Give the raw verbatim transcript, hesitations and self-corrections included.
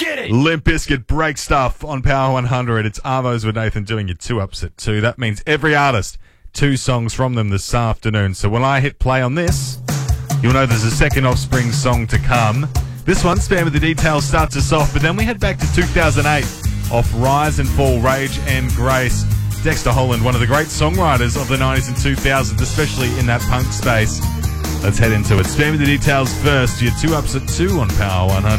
get it! Limp Bizkit, Break Stuff on Power one hundred. It's Arvos with Nathan doing your two ups at two. That means every artist, two songs from them this afternoon. So when I hit play on this, you'll know there's a second Offspring song to come. This one, Spam with the Details, starts us off, but then we head back to two thousand eight off Rise and Fall, Rage and Grace. Dexter Holland, one of the great songwriters of the nineties and two thousands, especially in that punk space. Let's head into it. Spam with the Details first. Your two ups at two on Power one hundred.